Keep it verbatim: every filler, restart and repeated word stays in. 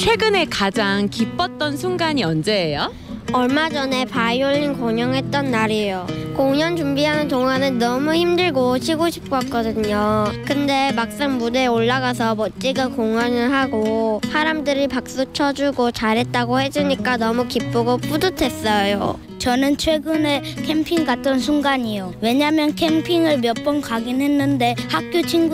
최근에 가장 기뻤던 순간이 언제예요? 얼마 전에 바이올린 공연했던 날이에요. 공연 준비하는 동안은 너무 힘들고 쉬고 싶었거든요. 근데 막상 무대에 올라가서 멋지게 공연을 하고 사람들이 박수 쳐주고 잘했다고 해주니까 너무 기쁘고 뿌듯했어요. 저는 최근에 캠핑 갔던 순간이요. 왜냐면 캠핑을 몇 번 가긴 했는데 학교 친구